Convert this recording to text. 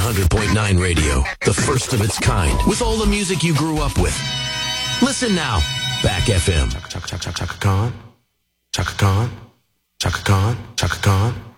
100.9 radio, the first of its kind, with all the music you grew up with. Listen now. Back FM. Chaka Khan. Chaka Khan. Chaka Khan. Chaka Khan.